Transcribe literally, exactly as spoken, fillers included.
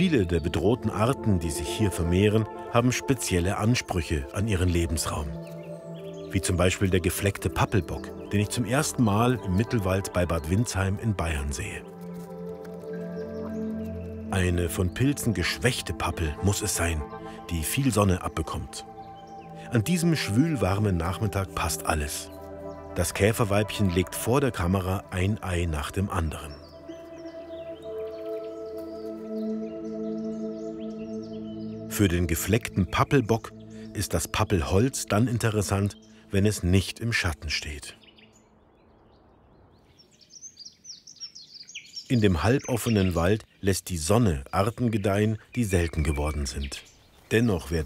Viele der bedrohten Arten, die sich hier vermehren, haben spezielle Ansprüche an ihren Lebensraum. Wie zum Beispiel der gefleckte Pappelbock, den ich zum ersten Mal im Mittelwald bei Bad Windsheim in Bayern sehe. Eine von Pilzen geschwächte Pappel muss es sein, die viel Sonne abbekommt. An diesem schwülwarmen Nachmittag passt alles. Das Käferweibchen legt vor der Kamera ein Ei nach dem anderen. Für den gefleckten Pappelbock ist das Pappelholz dann interessant, wenn es nicht im Schatten steht. In dem halboffenen Wald lässt die Sonne Arten gedeihen, die selten geworden sind. Dennoch werden